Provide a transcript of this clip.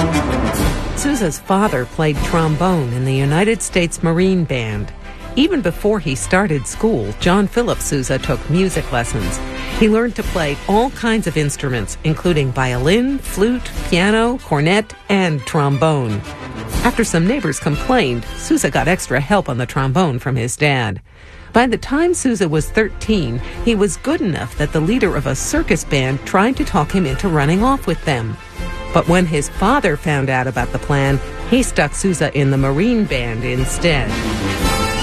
Sousa's father played trombone in the United States Marine Band. Even before he started school, John Philip Sousa took music lessons. He learned to play all kinds of instruments, including violin, flute, piano, cornet, and trombone. After some neighbors complained, Sousa got extra help on the trombone from his dad. By the time Sousa was 13, he was good enough that the leader of a circus band tried to talk him into running off with them. But when his father found out about the plan, he stuck Sousa in the Marine Band instead.